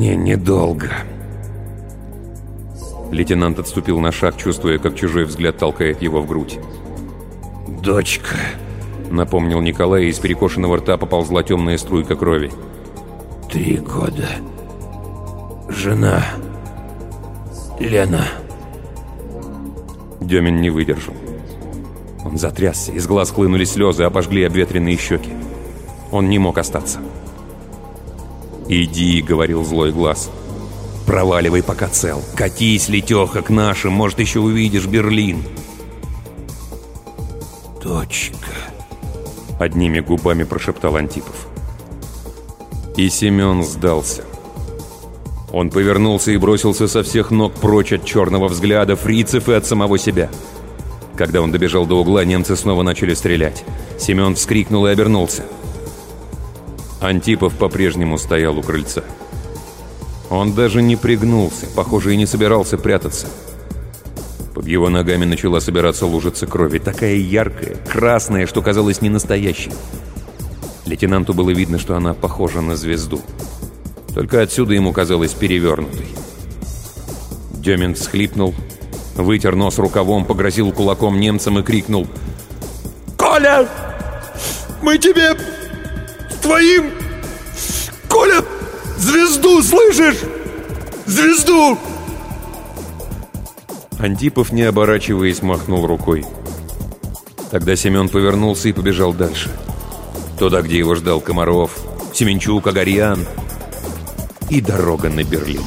мне недолго». Лейтенант отступил на шаг, чувствуя, как чужой взгляд толкает его в грудь. «Дочка», — напомнил Николай, и из перекошенного рта поползла темная струйка крови. 3 года. Жена. Лена». Демин не выдержал. Он затрясся, из глаз хлынули слезы, обожгли обветренные щеки. Он не мог остаться. «Иди», — говорил злой глаз. «Проваливай, пока цел. Катись, Летеха, к нашим, может, еще увидишь Берлин». «Дочка», — одними губами прошептал Антипов. И Семен сдался. Он повернулся и бросился со всех ног прочь от черного взгляда фрицев и от самого себя. Когда он добежал до угла, немцы снова начали стрелять. Семен вскрикнул и обернулся. Антипов по-прежнему стоял у крыльца. Он даже не пригнулся, похоже, и не собирался прятаться. Под его ногами начала собираться лужица крови, такая яркая, красная, что казалась ненастоящей. Лейтенанту было видно, что она похожа на звезду. Только отсюда ему казалась перевернутой. Демин всхлипнул, вытер нос рукавом, погрозил кулаком немцам и крикнул: «Коля! Мы тебе... твоим... Коля! Звезду, слышишь? Звезду!» Антипов, не оборачиваясь, махнул рукой. Тогда Семен повернулся и побежал дальше. Туда, где его ждал Комаров, Семенчук, Агарьян и дорога на Берлин.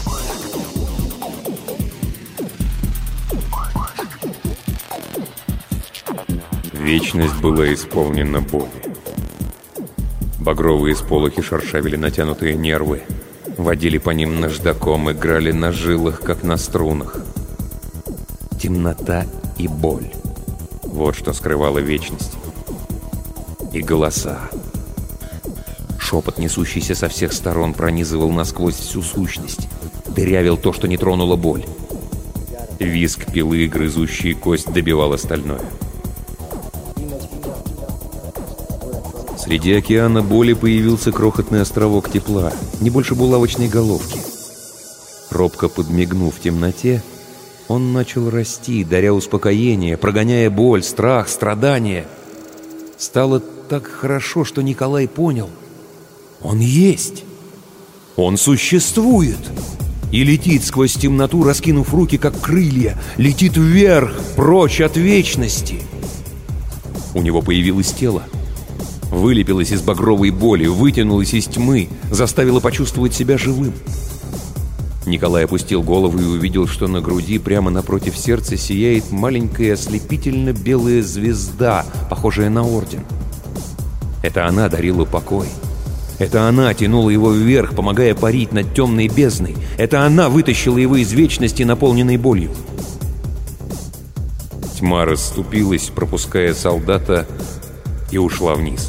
Вечность была исполнена боли. Багровые сполохи шершавили натянутые нервы, водили по ним наждаком, играли на жилах, как на струнах. Темнота и боль — вот что скрывала вечность. И голоса. Шепот, несущийся со всех сторон, пронизывал насквозь всю сущность, дырявил то, что не тронула боль. Визг пилы, грызущий кость, добивал остальное. Среди океана боли появился крохотный островок тепла, не больше булавочной головки. Робко подмигнув в темноте, он начал расти, даря успокоение, прогоняя боль, страх, страдания. Стало так хорошо, что Николай понял: он есть, он существует и летит сквозь темноту, раскинув руки, как крылья, летит вверх, прочь от вечности. У него появилось тело. Вылепилась из багровой боли, вытянулась из тьмы, заставила почувствовать себя живым. Николай опустил голову и увидел, что на груди, прямо напротив сердца, сияет маленькая ослепительно-белая звезда, похожая на орден. Это она дарила покой. Это она тянула его вверх, помогая парить над темной бездной. Это она вытащила его из вечности, наполненной болью. Тьма расступилась, пропуская солдата, и ушла вниз.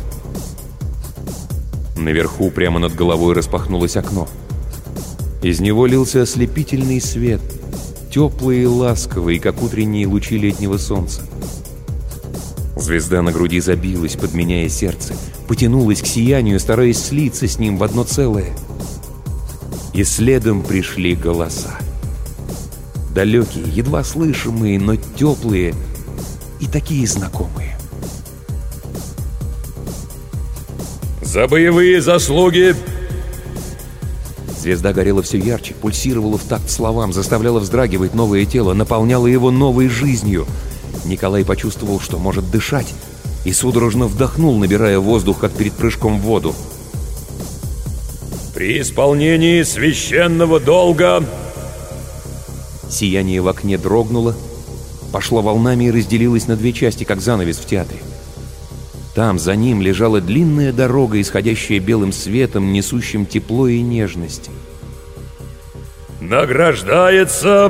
Наверху, прямо над головой, распахнулось окно. Из него лился ослепительный свет, теплый и ласковый, как утренние лучи летнего солнца. Звезда на груди забилась, подменяя сердце, потянулась к сиянию, стараясь слиться с ним в одно целое. И следом пришли голоса. Далекие, едва слышимые, но теплые и такие знакомые. «За боевые заслуги!» Звезда горела все ярче, пульсировала в такт словам, заставляла вздрагивать новое тело, наполняла его новой жизнью. Николай почувствовал, что может дышать, и судорожно вдохнул, набирая воздух, как перед прыжком в воду. «При исполнении священного долга!» Сияние в окне дрогнуло, пошло волнами и разделилось на две части, как занавес в театре. Там за ним лежала длинная дорога, исходящая белым светом, несущим тепло и нежность. «Награждается!»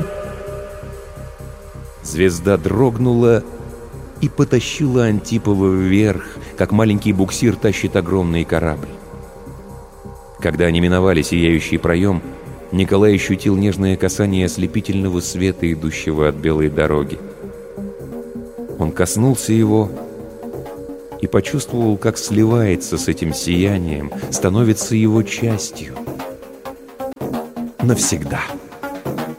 Звезда дрогнула и потащила Антипова вверх, как маленький буксир тащит огромный корабль. Когда они миновали сияющий проем, Николай ощутил нежное касание ослепительного света, идущего от белой дороги. Он коснулся его и почувствовал, как сливается с этим сиянием, становится его частью. навсегда.